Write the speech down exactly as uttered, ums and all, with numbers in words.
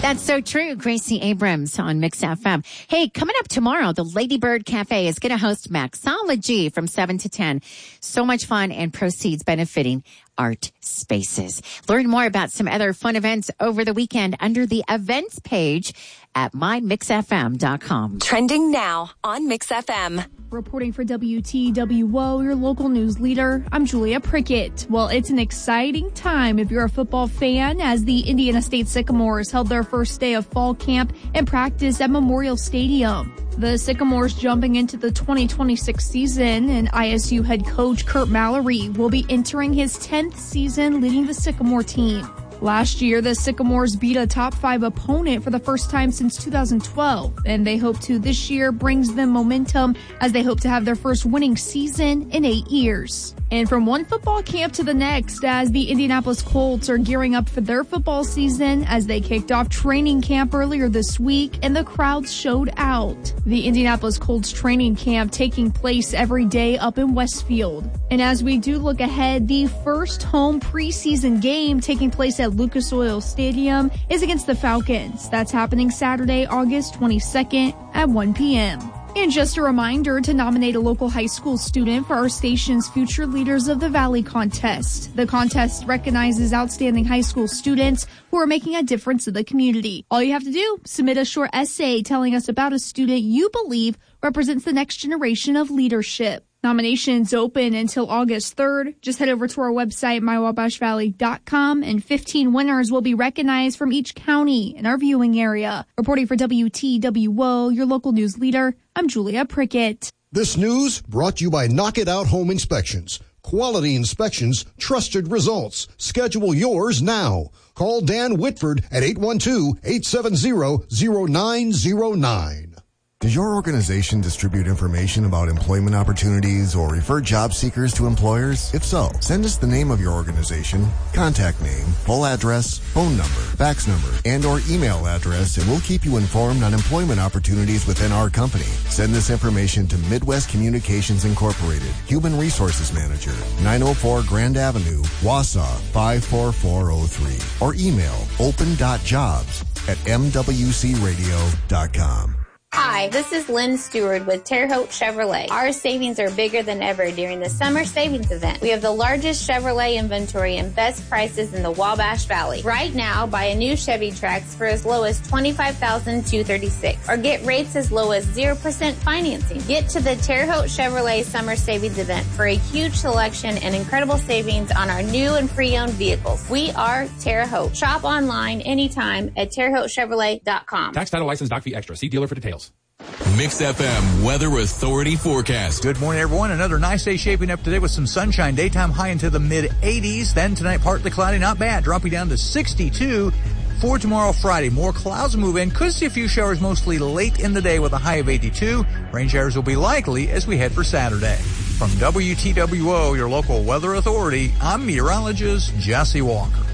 That's so true. Gracie Abrams on Mix F M. Hey, coming up tomorrow, the Ladybird Cafe is going to host Maxology from seven to ten. So much fun and proceeds benefiting art spaces. Learn more about some other fun events over the weekend under the events page at my mix f m dot com. Trending now on Mix F M. Reporting for W T W O, your local news leader, I'm Julia Prickett. Well, it's an exciting time if you're a football fan, as the Indiana State Sycamores held their first day of fall camp and practice at Memorial Stadium. The Sycamores jumping into the twenty twenty-six season, and I S U head coach Kurt Mallory will be entering his tenth season leading the Sycamore team. Last year, the Sycamores beat a top five opponent for the first time since two thousand twelve, and they hope to this year brings them momentum as they hope to have their first winning season in eight years. And from one football camp to the next, as the Indianapolis Colts are gearing up for their football season as they kicked off training camp earlier this week and the crowds showed out. The Indianapolis Colts training camp taking place every day up in Westfield. And as we do look ahead, the first home preseason game taking place at Lucas Oil Stadium is against the Falcons. That's happening Saturday, August twenty-second at one p.m. And just a reminder to nominate a local high school student for our station's Future Leaders of the Valley contest. The contest recognizes outstanding high school students who are making a difference in the community. All you have to do, submit a short essay telling us about a student you believe represents the next generation of leadership. Nominations open until August third. Just head over to our website, my wabash valley dot com, and fifteen winners will be recognized from each county in our viewing area. Reporting for W T W O, your local news leader, I'm Julia Prickett. This news brought to you by Knock It Out Home Inspections. Quality inspections, trusted results. Schedule yours now. Call Dan Whitford at eight one two, eight seven zero, zero nine zero nine. Does your organization distribute information about employment opportunities or refer job seekers to employers? If so, send us the name of your organization, contact name, full address, phone number, fax number, and or email address, and we'll keep you informed on employment opportunities within our company. Send this information to Midwest Communications Incorporated, Human Resources Manager, nine oh four Grand Avenue, Wausau, five four four oh three, or email open dot jobs at m w c radio dot com. Hi, this is Lynn Stewart with Terre Haute Chevrolet. Our savings are bigger than ever during the summer savings event. We have the largest Chevrolet inventory and best prices in the Wabash Valley. Right now, buy a new Chevy Trax for as low as twenty-five thousand two hundred thirty-six dollars or get rates as low as zero percent financing. Get to the Terre Haute Chevrolet summer savings event for a huge selection and incredible savings on our new and pre-owned vehicles. We are Terre Haute. Shop online anytime at terre haute chevrolet dot com. Tax, title, license, doc fee extra. See dealer for details. Mix F M Weather Authority forecast. Good morning, everyone. Another nice day shaping up today with some sunshine. Daytime high into the mid eighties. Then tonight, partly cloudy, not bad, dropping down to sixty-two. For tomorrow, Friday, more clouds move in. Could see a few showers mostly late in the day with a high of eighty-two. Rain showers will be likely as we head for Saturday. From W T W O, your local weather authority, I'm meteorologist Jesse Walker.